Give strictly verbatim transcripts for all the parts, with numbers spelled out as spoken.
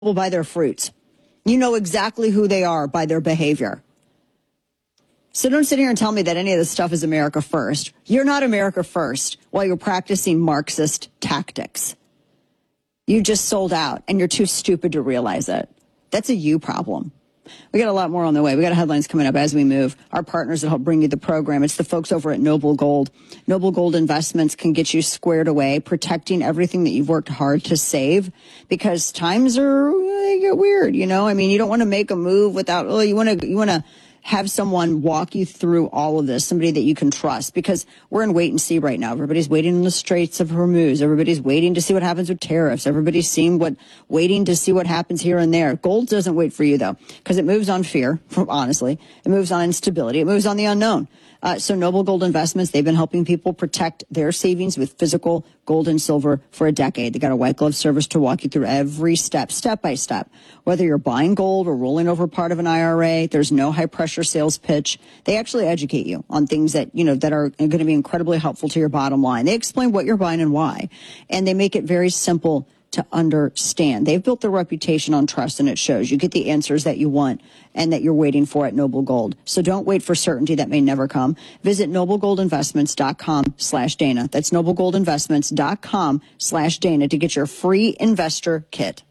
by their fruits. You know exactly who they are by their behavior. So don't sit here and tell me that any of this stuff is America first. You're not America first while you're practicing Marxist tactics. You just sold out and you're too stupid to realize it. That's a you problem. We got a lot more on the way. We got headlines coming up as we move. Our partners that help bring you the program. It's the folks over at Noble Gold. Noble Gold Investments can get you squared away, protecting everything that you've worked hard to save, because times are they get weird. You know, I mean, you don't want to make a move without. Oh, you want to you want to have someone walk you through all of this, somebody that you can trust, because we're in wait and see right now. Everybody's waiting in the Straits of Hormuz. Everybody's waiting to see what happens with tariffs. Everybody's seeing what, waiting to see what happens here and there. Gold doesn't wait for you, though, because it moves on fear, honestly. It moves on instability. It moves on the unknown. Uh, so Noble Gold Investments, they've been helping people protect their savings with physical gold and silver for a decade. They got a white glove service to walk you through every step, step by step. Whether you're buying gold or rolling over part of an I R A, there's no high pressure sales pitch. They actually educate you on things that, you know, that are going to be incredibly helpful to your bottom line. They explain what you're buying and why, and they make it very simple to understand. They've built their reputation on trust, and it shows. You get the answers that you want and that you're waiting for at Noble Gold. So don't wait for certainty that may never come. Visit noblegoldinvestments.com slash Dana. That's noblegoldinvestments.com slash Dana to get your free investor kit.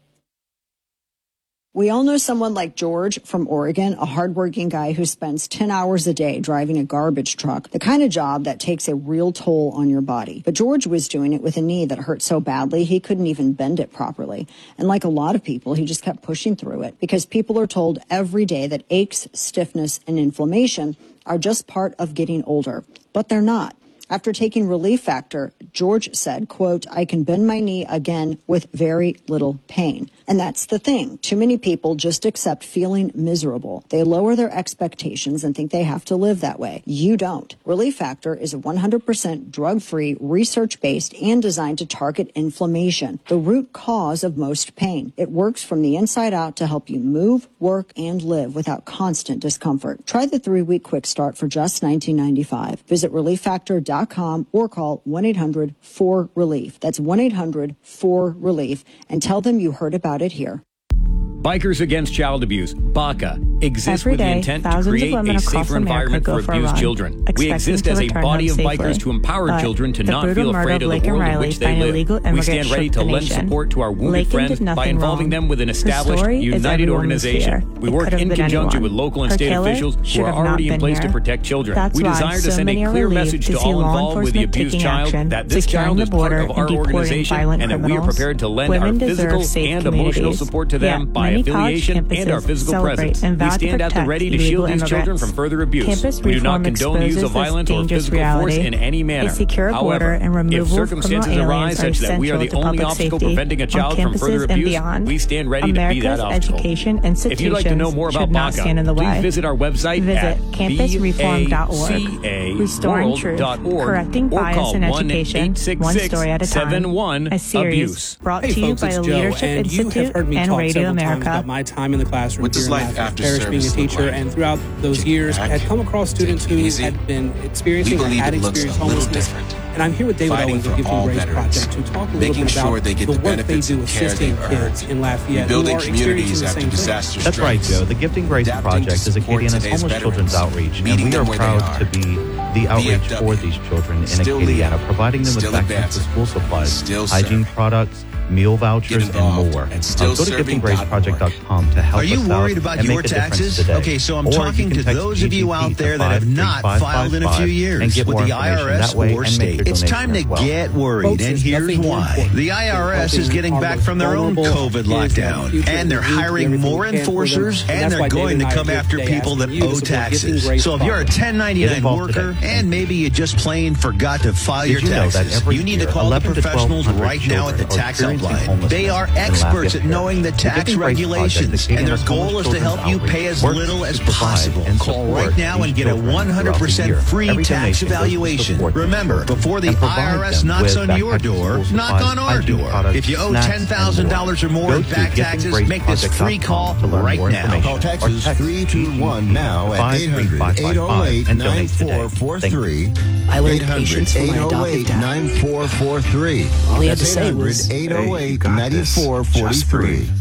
We all know someone like George from Oregon, a hardworking guy who spends ten hours a day driving a garbage truck, the kind of job that takes a real toll on your body. But George was doing it with a knee that hurt so badly he couldn't even bend it properly. And like a lot of people, he just kept pushing through it, because people are told every day that aches, stiffness, and inflammation are just part of getting older. But they're not. After taking Relief Factor, George said, quote, "I can bend my knee again with very little pain." And that's the thing. Too many people just accept feeling miserable. They lower their expectations and think they have to live that way. You don't. Relief Factor is one hundred percent drug-free, research-based, and designed to target inflammation, the root cause of most pain. It works from the inside out to help you move, work, and live without constant discomfort. Try the three-week quick start for just nineteen ninety-five. Visit relief factor dot com or call one eight hundred four relief. That's one eight hundred four relief, and tell them you heard about it here. Bikers Against Child Abuse, BACA, exists Every with the day, intent to create a safer environment for abused children. We exist as a body of bikers to empower but children to not feel afraid of the world in which they live. We stand ready to lend support to our wounded friends by involving them with an established, united organization. We work in conjunction with local and state officials who are already in place to protect children. We desire to send a clear message to all involved with the abused child that this child is part of our organization and that we are prepared to lend our physical and emotional support to them by affiliation and our physical presence. We stand at the ready to shield these children from further abuse. We do not condone use of violence or physical force in any manner. However, if circumstances arise such that we are the only obstacle preventing a child from further abuse, we stand ready to be that obstacle. If you'd like to know more about BACA, please visit our website at campus reform dot org, restoring truth, correcting bias in education, one story at a time, a series brought to you by the Leadership Institute and Radio America. About my time in the classroom here in Lafayette Parish being a teacher, like? And throughout those years I had come across students who had been experiencing or had experienced homelessness. And I'm here with David Owens of Gifting Grace Project to talk a little bit about sure the, the work they do assisting kids in Lafayette who are experiencing the same thing. That's right, Joe. The Gifting Grace Project is Acadiana's homeless children's outreach, and we are proud to be the outreach for these children in Acadiana, providing them with access to school supplies, hygiene products, meal vouchers, and more. And um, go to gifting grace project dot com to help us out. Are you worried about your taxes? Okay, so I'm talking to those of you out there that have not filed in a few years with the I R S or state. It's time to get worried, and here's why. The I R S is getting back from their own COVID lockdown, and they're hiring more enforcers, and they're going to come after people that owe taxes. So if you're a ten ninety-nine worker, and maybe you just plain forgot to file your taxes, you need to call the professionals right now at the tax helpline. They are experts at knowing the tax regulations, and their goal is to help you pay as little as possible. Call right now and get a one hundred percent free tax evaluation. Remember, before the I R S knocks on your door, knock on our door. If you owe ten thousand dollars or more in back taxes, make this free call right now. Call Texas three two one now at eight hundred, eight oh eight, nine four four three. I learned patience from my adopted dad. nine four four three. All he had to say was, eight oh eight, nine four four three.